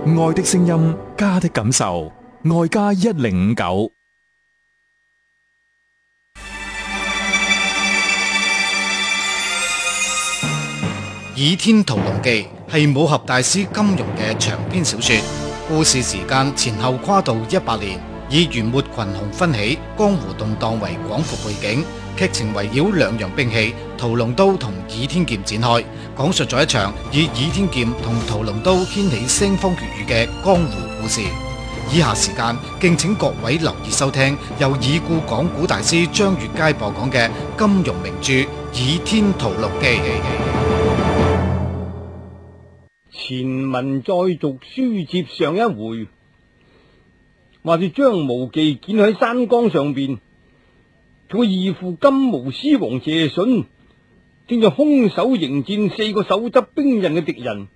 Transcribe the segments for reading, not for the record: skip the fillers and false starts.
愛的聲音，家的感受，愛家1059。 《倚天屠龍記》係武俠大師金庸嘅長篇小說，故事時間前後跨度100年，以元末群雄紛起、江湖動盪為廣闊背景，劇情圍繞兩樣兵器屠龍刀同倚天劍展開，講述咗一場以倚天劍同屠龍刀掀起腥風血雨嘅江湖故事。以下時間敬請各位留意收聽由已故講古大師張月佳播講嘅金庸名著《倚天屠龍記》。 前文再續，書接上一回，話說張無忌見喺山崗上邊，佢義父金毛獅王謝遜正在空手迎戰4個手執兵刃嘅敵人。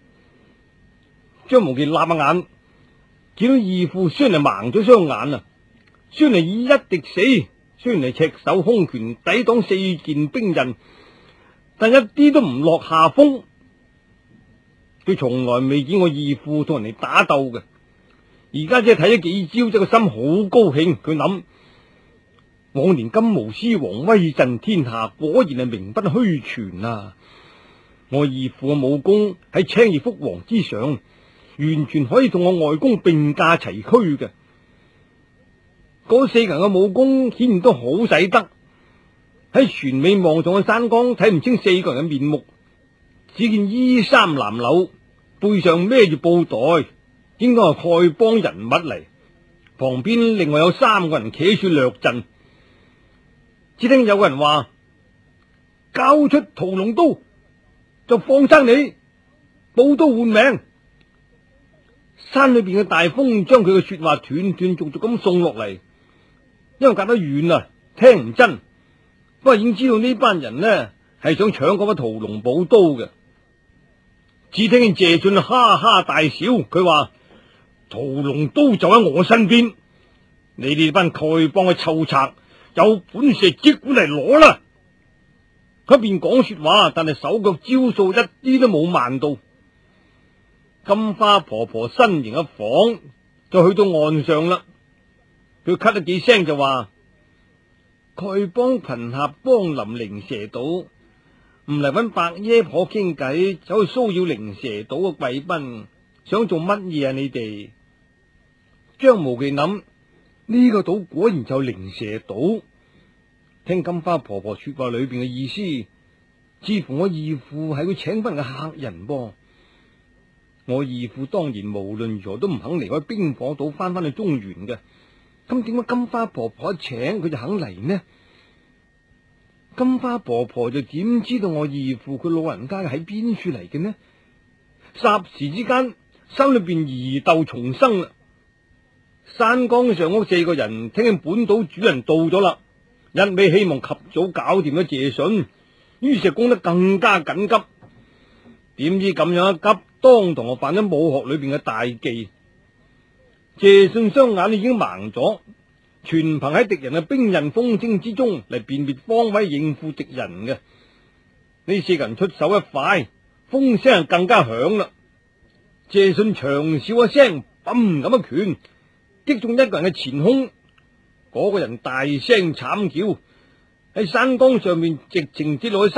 張無忌立下眼，見到義父雖然係盲咗雙眼啊，雖然係以一敵死，雖然係赤手空拳抵擋4件兵刃，但一啲都唔落下風。佢從來未見過義父同人哋打鬥嘅，而家只係睇咗幾招，就個心好高興。佢諗，往年金毛獅王威震天下，果然係名不虛傳啊！我義父嘅武功喺青葉福王之上，完全可以同我外公並駕齊驅嘅。嗰4個人嘅武功顯然都好使得，喺船尾望上嘅山崗睇唔清4個人嘅面目。只見衣衫襤褸，背上孭住布袋，應該係丐幫人物嚟。旁邊另外有3個人企住掠陣。只聽有個人話：交出屠龍刀，就放生你，報刀換命。山裏邊嘅大風將佢嘅說話斷斷續續咁送落嚟，因為隔得遠啊，聽唔真。不過已經知道呢班人呢係想搶嗰把屠龍寶刀嘅。只聽見謝遜哈哈大笑，佢話：屠龍刀就喺我身邊，你哋班丐幫嘅臭賊，有本事即管嚟攞啦！佢一邊講說話，但係手腳招數一啲都冇慢到。金花婆婆身形一晃，就去到岸上啦。佢咳咗幾聲就話：丐幫群俠幫臨靈蛇島，唔嚟搵白耶婆傾偈，走去騷擾靈蛇島嘅貴賓，想做乜嘢啊？你哋？張無忌諗，呢個島果然就靈蛇島。聽金花婆婆說話裏邊嘅意思，似乎我義父係佢請翻嘅客人噃。我義父當然無論如何都唔肯離開冰火島翻返去中原嘅。咁點解金花婆婆一請佢就肯嚟呢？金花婆婆就點知道我義父佢老人家喺邊處嚟嘅呢？霎時之間，心裏邊疑竇叢生啦。山崗上嗰4個人聽見本島主人到咗啦，一味希望及早搞掂咗謝遜，於是攻得更加緊急。點知咁樣一急，當堂我犯咗武學裏邊嘅大忌。謝遜雙眼已經盲咗，全憑喺敵人嘅兵刃風聲之中嚟辨別方位應付敵人嘅。呢4個人出手一快，風聲更加響啦。謝遜長笑一聲，砰咁一拳擊中一個人嘅前胸，嗰個人大聲慘叫，喺山崗上面直情跌落去